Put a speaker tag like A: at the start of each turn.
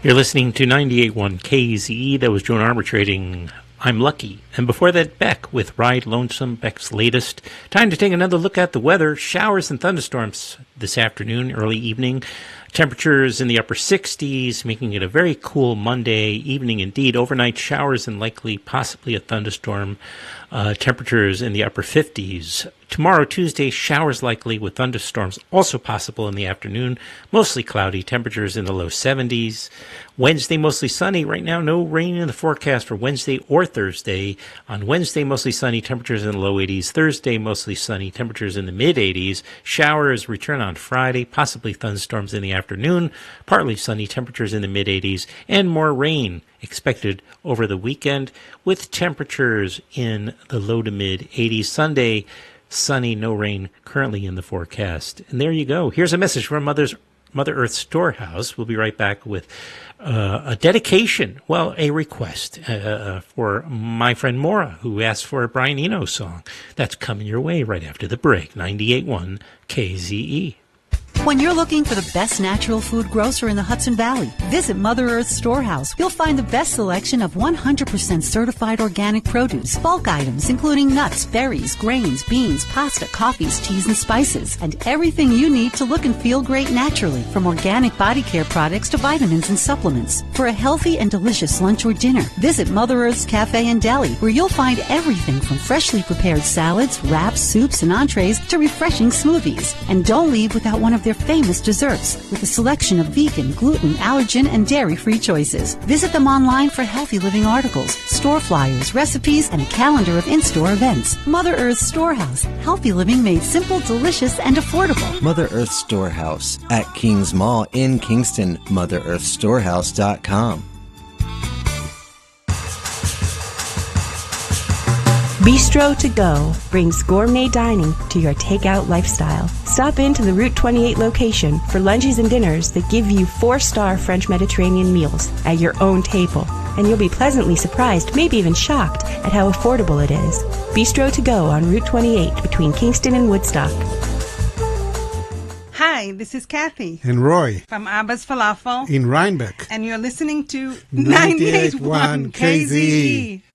A: You're listening to 98.1 KZE. That was Joan Armatrading I'm Lucky. And before that, Beck with Ride Lonesome, Beck's latest. Time to take another look at the weather. Showers and thunderstorms this afternoon, early evening. Temperatures in the upper 60s, making it a very cool Monday evening indeed. Overnight showers and likely possibly a thunderstorm. Temperatures in the upper 50s. Tomorrow, Tuesday, showers likely with thunderstorms also possible in the afternoon. Mostly cloudy, temperatures in the low 70s. Wednesday, mostly sunny. Right now, no rain in the forecast for Wednesday or Thursday. On Wednesday, mostly sunny, temperatures in the low 80s. Thursday, mostly sunny, temperatures in the mid 80s. Showers return on Friday, possibly thunderstorms in the afternoon. Partly sunny, temperatures in the mid 80s. And more rain expected over the weekend with temperatures in the low to mid 80s. Sunday, sunny, no rain currently in the forecast. And there you go. Here's a message from Mother Earth Storehouse. We'll be right back with a dedication, a request for my friend Maura, who asked for a Brian Eno song. That's coming your way right after the break. 98.1 KZE.
B: When you're looking for the best natural food grocer in the Hudson Valley, visit Mother Earth Storehouse. You'll find the best selection of 100% certified organic produce, bulk items including nuts, berries, grains, beans, pasta, coffees, teas, and spices, and everything you need to look and feel great naturally, from organic body care products to vitamins and supplements. For a healthy and delicious lunch or dinner, visit Mother Earth's Cafe and Deli, where you'll find everything from freshly prepared salads, wraps, soups, and entrees to refreshing smoothies. And don't leave without one of their famous desserts with a selection of vegan, gluten, allergen, and dairy-free choices. Visit them online for healthy living articles, store flyers, recipes, and a calendar of in-store events. Mother Earth Storehouse. Healthy living made simple, delicious, and affordable.
C: Mother Earth Storehouse at Kings Mall in Kingston. MotherEarthStorehouse.com.
D: Bistro to Go brings gourmet dining to your takeout lifestyle. Stop into the Route 28 location for lunches and dinners that give you 4-star French Mediterranean meals at your own table. And you'll be pleasantly surprised, maybe even shocked, at how affordable it is. Bistro to Go on Route 28 between Kingston and Woodstock.
E: Hi, this is Kathy.
F: And Roy.
E: From Abba's Falafel.
F: In Rhinebeck.
E: And you're listening to 98.1 KZE.